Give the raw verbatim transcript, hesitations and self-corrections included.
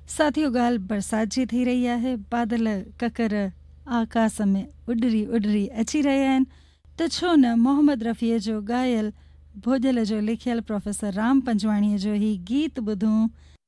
साथियों, ॻाल्हि बरसाति जी थी रही आहे। बादल ककर आकाश में उॾरी उॾरी अची रहिया आहिनि, त छो न मोहम्मद रफ़ीअ जो ॻायल, भोॼल जो लिखियल प्रोफेसर राम पंजवाणीअ जो ही गीत ॿुधूं।